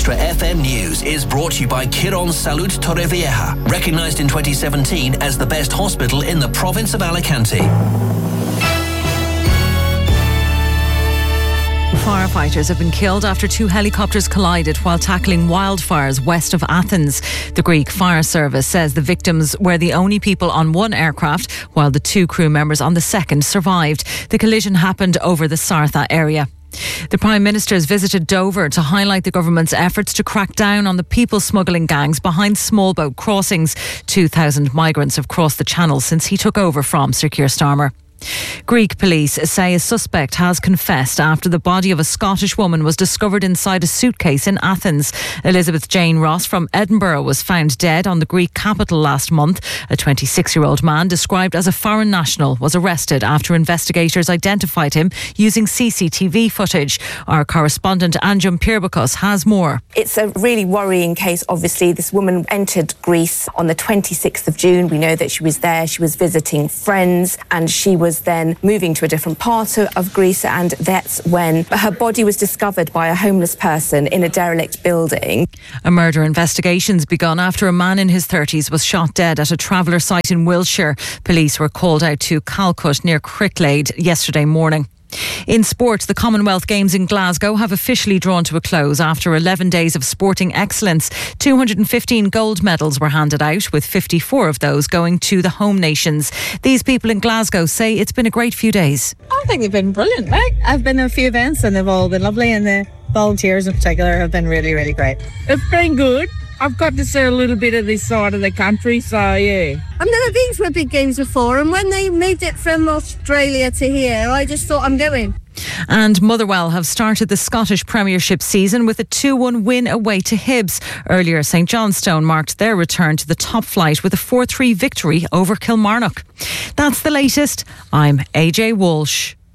Extra FM News is brought to you by Quirón Salud Torrevieja, recognised in 2017 as the best hospital in the province of Alicante. Firefighters have been killed after 2 helicopters collided while tackling wildfires west of Athens. The Greek Fire Service says the victims were the only people on one aircraft, while the 2 crew members on the second survived. The collision happened over the Sartha area. The Prime Minister has visited Dover to highlight the government's efforts to crack down on the people smuggling gangs behind small boat crossings. 2,000 migrants have crossed the channel since he took over from Sir Keir Starmer. Greek police say a suspect has confessed after the body of a Scottish woman was discovered inside a suitcase in Athens. Elizabeth Jane Ross from Edinburgh was found dead on the Greek capital last month. A 26-year-old man described as a foreign national was arrested after investigators identified him using CCTV footage. Our correspondent Anjum Pirbakos has more. It's a really worrying case, obviously. This woman entered Greece on the 26th of June. We know that she was there. She was visiting friends and she was then moving to a different part of Greece, and that's when her body was discovered by a homeless person in a derelict building. A murder investigation's begun after a man in his 30s was shot dead at a traveller site in Wiltshire. Police were called out to Calcut near Cricklade yesterday morning. In sport, the Commonwealth Games in Glasgow have officially drawn to a close after 11 days of sporting excellence. 215 gold medals were handed out, with 54 of those going to the home nations. These people in Glasgow say it's been a great few days. I think they've been brilliant, right? I've been to a few events and they've all been lovely, and the volunteers in particular have been really, really great. It's been good. I've got to see a little bit of this side of the country, so yeah. I've never been to a big games before, and when they moved it from Australia to here, I just thought I'm going. And Motherwell have started the Scottish Premiership season with a 2-1 win away to Hibs. Earlier, St Johnstone marked their return to the top flight with a 4-3 victory over Kilmarnock. That's the latest. I'm AJ Walsh.